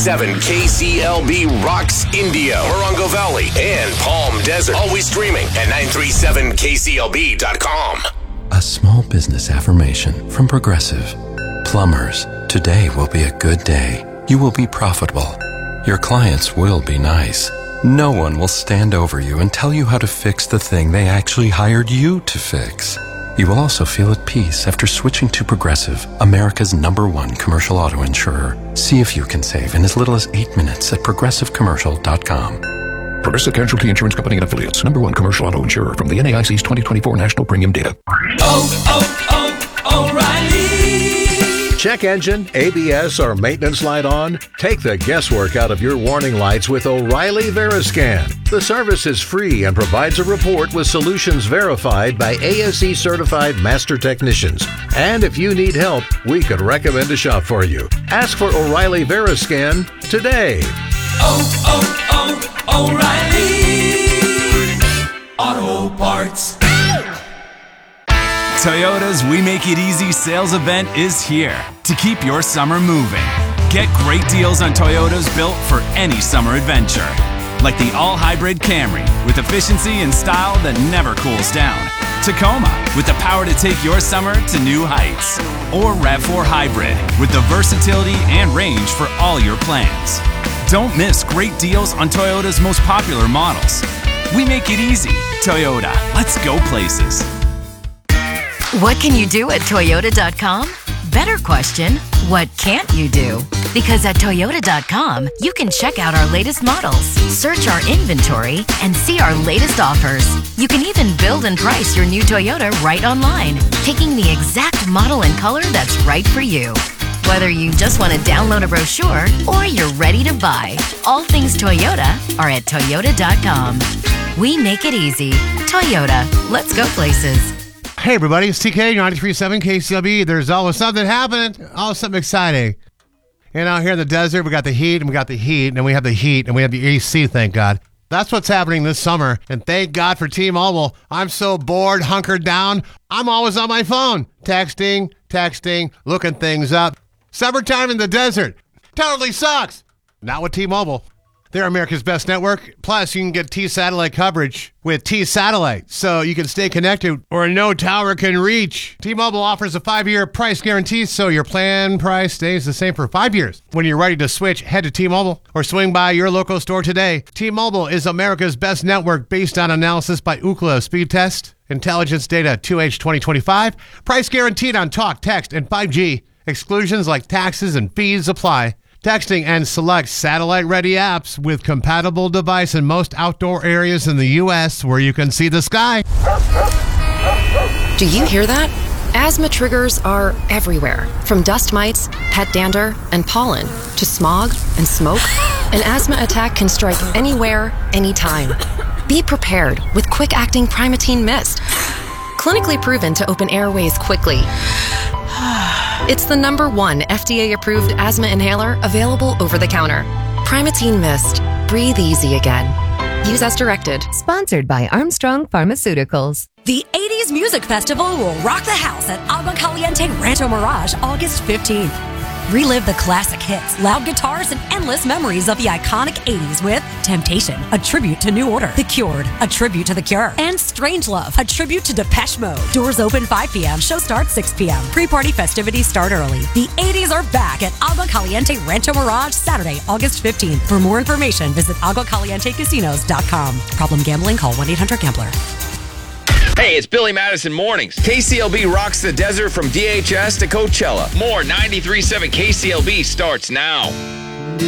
93.7 KCLB rocks Indio, Morongo Valley, and Palm Desert. Always streaming at 937kclb.com. A small business affirmation from Progressive. Plumbers, today will be a good day. You will be profitable. Your clients will be nice. No one will stand over you and tell you how to fix the thing they actually hired you to fix. You will also feel at peace after switching to Progressive, America's #1 commercial auto insurer. See if you can save in as little as 8 minutes at progressivecommercial.com. Progressive Casualty Insurance Company and Affiliates. #1 commercial auto insurer from the NAIC's 2024 National Premium Data. O'Reilly. Check engine, ABS, or maintenance light on? Take the guesswork out of your warning lights with O'Reilly Veriscan. The service is free and provides a report with solutions verified by ASE certified master technicians. And if you need help, we could recommend a shop for you. Ask for O'Reilly Veriscan today. O'Reilly Auto Parts. Toyota's We Make It Easy sales event is here to keep your summer moving. Get great deals on Toyotas built for any summer adventure. Like the all-hybrid Camry with efficiency and style that never cools down. Tacoma with the power to take your summer to new heights. Or RAV4 Hybrid with the versatility and range for all your plans. Don't miss great deals on Toyota's most popular models. We make it easy. Toyota, let's go places. What can you do at Toyota.com? Better question, what can't you do? Because at Toyota.com, you can check out our latest models, search our inventory, and see our latest offers. You can even build and price your new Toyota right online, picking the exact model and color that's right for you. Whether you just want to download a brochure or you're ready to buy, all things Toyota are at Toyota.com. We make it easy. Toyota, let's go places. Hey everybody, it's TK, 93.7 KCLB. There's always something happening, always something exciting. And out here in the desert, we got the heat, and we got the heat, and we have the heat, and we have the AC, thank God. That's what's happening this summer, and thank God for T-Mobile. I'm so bored, hunkered down, I'm always on my phone. Texting, looking things up. Summertime in the desert. Totally sucks. Not with T-Mobile. They're America's best network. Plus, you can get T-Satellite coverage with T-Satellite, so you can stay connected where no tower can reach. T-Mobile offers a 5-year price guarantee, so your plan price stays the same for 5 years. When you're ready to switch, head to T-Mobile or swing by your local store today. T-Mobile is America's best network based on analysis by Ookla Speed Test. Intelligence data 2H 2025. Price guaranteed on talk, text, and 5G. Exclusions like taxes and fees apply. Texting and select satellite-ready apps with compatible device in most outdoor areas in the U.S. where you can see the sky. Do you hear that? Asthma triggers are everywhere. From dust mites, pet dander, and pollen, to smog and smoke, an asthma attack can strike anywhere, anytime. Be prepared with quick-acting Primatene Mist. Clinically proven to open airways quickly. It's the #1 FDA-approved asthma inhaler available over the counter. Primatene Mist. Breathe easy again. Use as directed. Sponsored by Armstrong Pharmaceuticals. The 80s Music Festival will rock the house at Agua Caliente Rancho Mirage August 15th. Relive the classic hits, loud guitars, and endless memories of the iconic 80s with Temptation, a tribute to New Order, The Cured, a tribute to The Cure, and Strangelove, a tribute to Depeche Mode. Doors open 5 p.m., show starts 6 p.m. Pre-party festivities start early. The 80s are back at Agua Caliente Rancho Mirage Saturday, August 15th. For more information, visit aguacalientecasinos.com. Problem gambling? Call 1-800-GAMBLER. Hey, it's Billy Madison Mornings. KCLB rocks the desert from DHS to Coachella. More 93.7 KCLB starts now.